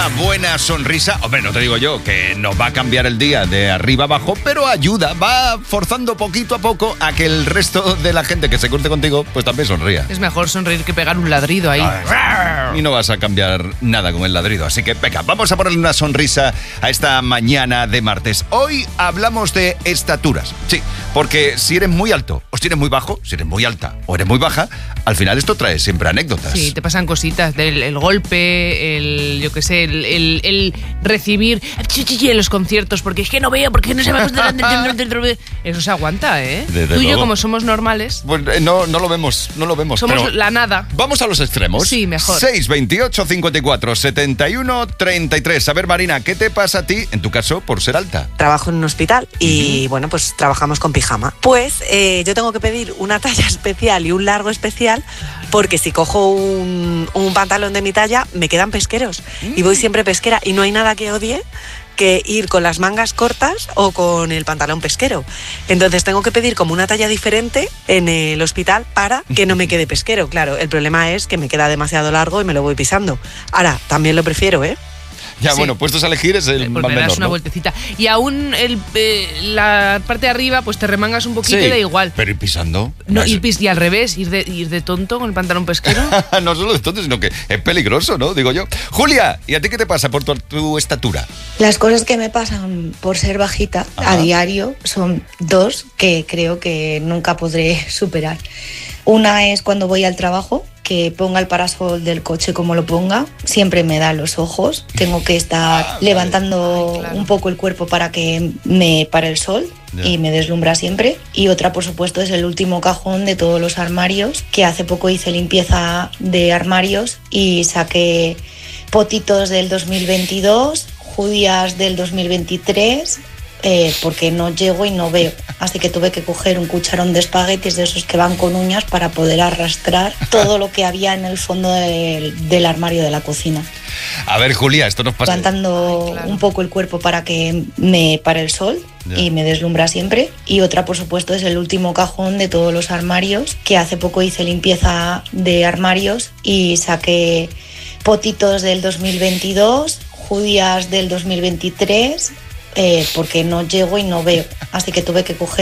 una buena sonrisa, hombre, no te digo yo que nos va a cambiar el día de arriba abajo, pero ayuda, va forzando poquito a poco a que el resto de la gente que se cruce contigo, pues también sonría. Es mejor sonreír que pegar un ladrido ahí. Y no vas a cambiar nada con el ladrido, así que venga, vamos a ponerle una sonrisa a esta mañana de martes. Hoy hablamos de estaturas, sí, porque si eres muy alto o si eres muy bajo, si eres muy alta o eres muy baja, al final esto trae siempre anécdotas. Sí, te pasan cositas del el golpe, yo qué sé, el recibir en los conciertos, porque es que no veo, porque no se va a costar. Eso se aguanta, ¿eh? Tú y yo, como somos normales, pues no lo vemos, somos pero la nada. Vamos a los extremos. Sí, mejor. 628 54 71 33. A ver, Marina, ¿qué te pasa a ti, en tu caso, por ser alta? Trabajo en un hospital y, bueno, pues trabajamos con pijama. Pues yo tengo que pedir una talla especial y un largo especial, porque si cojo un pantalón de mi talla, me quedan pesqueros. Y voy siempre pesquera y no hay nada que odie que ir con las mangas cortas o con el pantalón pesquero. Entonces tengo que pedir como una talla diferente en el hospital para que no me quede pesquero. Claro, el problema es que me queda demasiado largo y me lo voy pisando. Ahora, también lo prefiero, ¿eh? Ya, Sí. Bueno, puestos a elegir es el más Pues le das menor, una ¿no? vueltecita. Y aún la parte de arriba, pues te remangas un poquito y da igual. Pero ir pisando. No, Eso- y al revés, ir de tonto con el pantalón pesquero. no solo de tonto, sino que es peligroso, ¿no? Digo yo. Julia, ¿y a ti qué te pasa por tu estatura? Las cosas que me pasan por ser bajita a diario son dos que creo que nunca podré superar. Una es cuando voy al trabajo, que ponga el parasol del coche como lo ponga, siempre me da los ojos. Tengo que estar levantando un poco el cuerpo para que me pare el sol y me deslumbra siempre. Y otra, por supuesto, es el último cajón de todos los armarios, que hace poco hice limpieza de armarios y saqué potitos del 2022, judías del 2023, porque no llego y no veo. Así que tuve que coger un cucharón de espaguetis de esos que van con uñas para poder arrastrar todo lo que había en el fondo del armario de la cocina. A ver, Julia, esto nos pasa. Levantando un poco el cuerpo para que me pare el sol y me deslumbra siempre. Y otra, por supuesto, es el último cajón de todos los armarios, que hace poco hice limpieza de armarios y saqué potitos del 2022, judías del 2023, porque no llego y no veo. Así que tuve que coger